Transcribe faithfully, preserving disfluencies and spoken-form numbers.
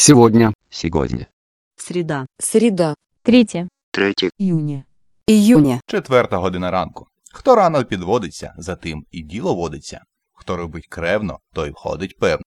Сегодня. Сегодня. Среда. Среда. Третє. Третє. Июня. Июня. Четверта година ранку. Хто рано підводиться, за тим і діло водиться. Хто робить кревно, той входить певно.